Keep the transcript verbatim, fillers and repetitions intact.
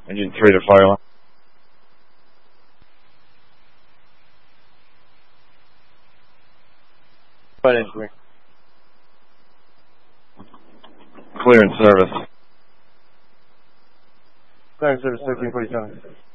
Engine three to fire line. But engineering. Clear in service. Clear in service thirteen forty-seven.